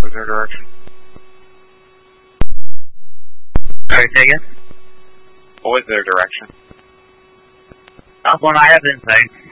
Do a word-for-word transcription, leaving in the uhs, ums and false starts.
was their direction? Sorry, say again? What was their direction? Up when I have insight.